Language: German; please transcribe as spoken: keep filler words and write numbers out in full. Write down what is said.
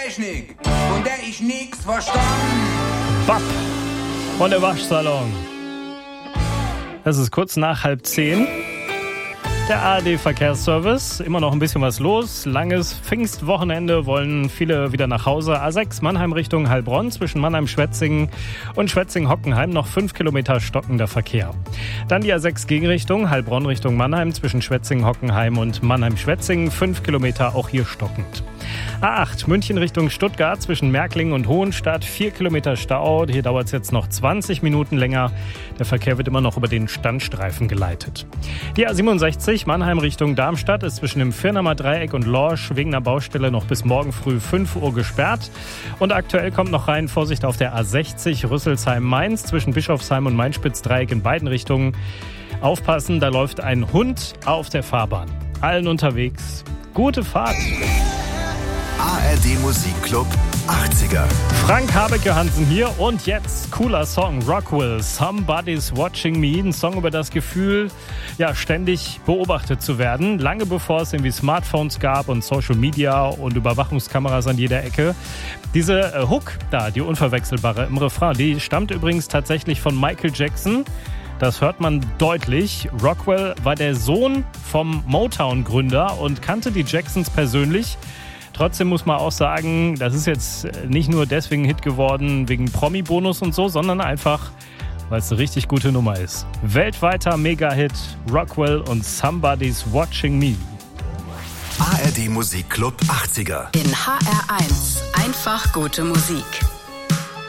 Technik. Und der ich nix verstanden. Bap von der Waschsalon. Es ist kurz nach halb zehn. Der A R D-Verkehrsservice, immer noch ein bisschen was los. Langes Pfingstwochenende, wollen viele wieder nach Hause. A sechs Mannheim Richtung Heilbronn, zwischen Mannheim-Schwetzingen und Schwetzingen-Hockenheim noch fünf Kilometer stockender Verkehr. Dann die A sechs Gegenrichtung, Heilbronn Richtung Mannheim, zwischen Schwetzingen-Hockenheim und Mannheim-Schwetzingen, fünf Kilometer auch hier stockend. A acht München Richtung Stuttgart, zwischen Märklingen und Hohenstadt, vier Kilometer Stau. Hier dauert es jetzt noch zwanzig Minuten länger. Der Verkehr wird immer noch über den Standstreifen geleitet. Die A siebenundsechzig Mannheim Richtung Darmstadt ist zwischen dem Firnamer Dreieck und Lorsch wegen einer Baustelle noch bis morgen früh fünf Uhr gesperrt. Und aktuell kommt noch rein Vorsicht auf der A sechzig Rüsselsheim-Mainz zwischen Bischofsheim und Main-Spitz-Dreieck in beiden Richtungen. Aufpassen, da läuft ein Hund auf der Fahrbahn. Allen unterwegs, gute Fahrt! A R D Musikclub achtziger. Frank Habecke Hansen hier und jetzt cooler Song, Rockwell, Somebody's Watching Me. Ein Song über das Gefühl, ja, ständig beobachtet zu werden. Lange bevor es irgendwie Smartphones gab und Social Media und Überwachungskameras an jeder Ecke. Diese äh, Hook da, die unverwechselbare im Refrain, die stammt übrigens tatsächlich von Michael Jackson. Das hört man deutlich. Rockwell war der Sohn vom Motown-Gründer und kannte die Jacksons persönlich. Trotzdem muss man auch sagen, das ist jetzt nicht nur deswegen ein Hit geworden, wegen Promi-Bonus und so, sondern einfach, weil es eine richtig gute Nummer ist. Weltweiter Mega-Hit, Rockwell und Somebody's Watching Me. A R D Musikclub achtziger. In H R eins. Einfach gute Musik.